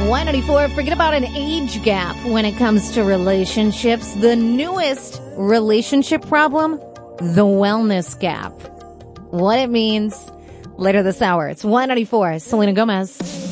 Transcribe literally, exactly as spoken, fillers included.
Y ninety-four, forget about an age gap when it comes to relationships. The newest relationship problem, the wellness gap. What it means later this hour. It's Y ninety-four, Selena Gomez.